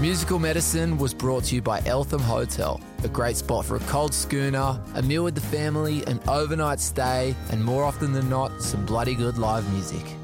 Musical Medicine was brought to you by Eltham Hotel, a great spot for a cold schooner, a meal with the family, an overnight stay, and more often than not, some bloody good live music.